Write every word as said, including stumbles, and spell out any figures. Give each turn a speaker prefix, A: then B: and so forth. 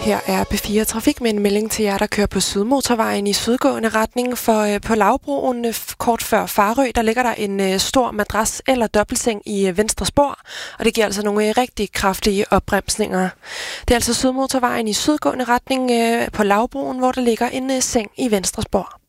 A: Her er P fire Trafik med en melding til jer, der kører på Sydmotorvejen i sydgående retning. For øh, på Lavbroen, øh, kort før Farø, der ligger der en øh, stor madras eller dobbeltseng i øh, venstre spor. Og det giver altså nogle øh, rigtig kraftige opbremsninger. Det er altså Sydmotorvejen i sydgående retning øh, på Lavbroen, hvor der ligger en øh, seng i venstre spor.